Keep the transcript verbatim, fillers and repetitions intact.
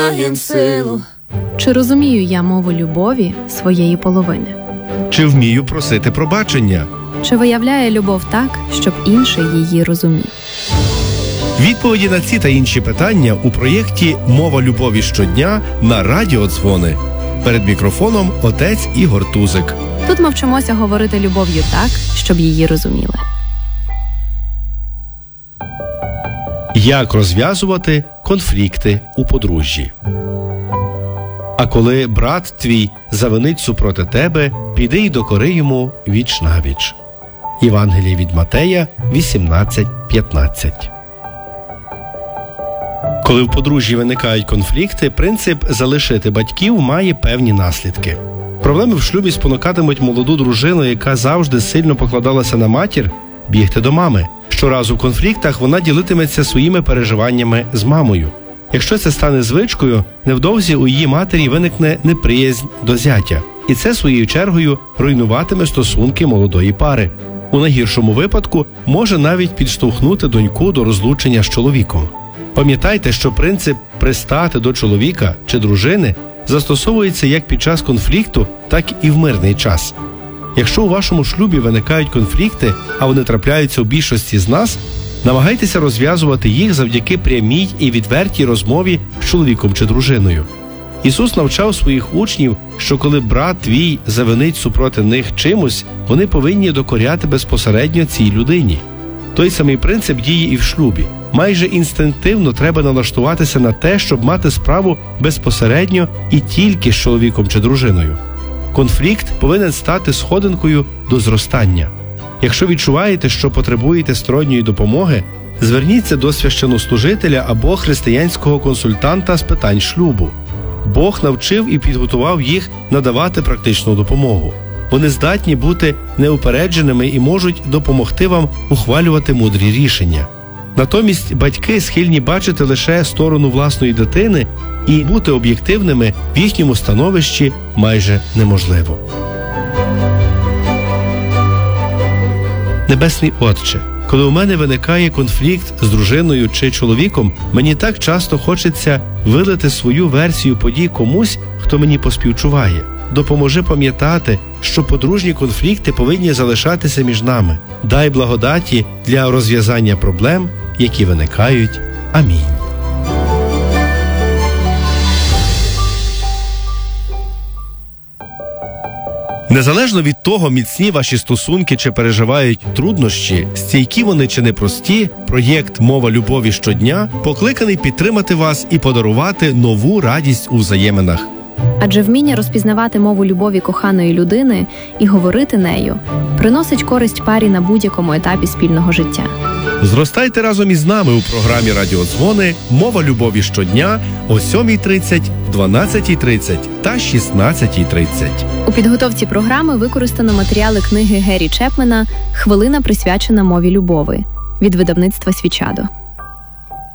маєм силу. Чи розумію я мову любові своєї половини? Чи вмію просити пробачення? Чи виявляє любов так, щоб інший її розумів? Відповіді на ці та інші питання у проєкті «Мова любові щодня» на Радіо Дзвони. Перед мікрофоном отець Ігор Тузик. Тут ми вчимося говорити любов'ю так, щоб її розуміли. Як розв'язувати конфлікти у подружжі? А коли брат твій завинить супроти тебе, піди й докори йому віч-навіч. Євангеліє від Матея вісімнадцять п'ятнадцять. Коли в подружжі виникають конфлікти, принцип «залишити батьків» має певні наслідки. Проблеми в шлюбі спонукатимуть молоду дружину, яка завжди сильно покладалася на матір, бігти до мами. Щоразу в конфліктах вона ділитиметься своїми переживаннями з мамою. Якщо це стане звичкою, невдовзі у її матері виникне неприязнь до зятя. І це своєю чергою руйнуватиме стосунки молодої пари. У найгіршому випадку може навіть підштовхнути доньку до розлучення з чоловіком. Пам'ятайте, що принцип «пристати до чоловіка чи дружини» застосовується як під час конфлікту, так і в мирний час. Якщо у вашому шлюбі виникають конфлікти, а вони трапляються у більшості з нас, намагайтеся розв'язувати їх завдяки прямій і відвертій розмові з чоловіком чи дружиною. Ісус навчав своїх учнів, що коли брат твій завинить супроти них чимось, вони повинні докоряти безпосередньо цій людині. Той самий принцип діє і в шлюбі. Майже інстинктивно треба налаштуватися на те, щоб мати справу безпосередньо і тільки з чоловіком чи дружиною. Конфлікт повинен стати сходинкою до зростання. Якщо відчуваєте, що потребуєте сторонньої допомоги, зверніться до священнослужителя або християнського консультанта з питань шлюбу. Бог навчив і підготував їх надавати практичну допомогу. Вони здатні бути неупередженими і можуть допомогти вам ухвалювати мудрі рішення. Натомість батьки схильні бачити лише сторону власної дитини, і бути об'єктивними в їхньому становищі майже неможливо. Небесний Отче, коли у мене виникає конфлікт з дружиною чи чоловіком, мені так часто хочеться вилити свою версію подій комусь, хто мені поспівчуває. Допоможи пам'ятати, що подружні конфлікти повинні залишатися між нами. Дай благодаті для розв'язання проблем, які виникають. Амінь. Незалежно від того, міцні ваші стосунки чи переживають труднощі, стійкі вони чи непрості, проєкт «Мова любові щодня» покликаний підтримати вас і подарувати нову радість у взаєминах. Адже вміння розпізнавати мову любові коханої людини і говорити нею приносить користь парі на будь-якому етапі спільного життя. Зростайте разом із нами у програмі «Радіо Дзвони» «Мова любові щодня» о сьомій тридцять, дванадцятій тридцять та шістнадцятій тридцять. У підготовці програми використано матеріали книги Геррі Чепмена «Хвилина, присвячена мові любові» від видавництва «Свічадо».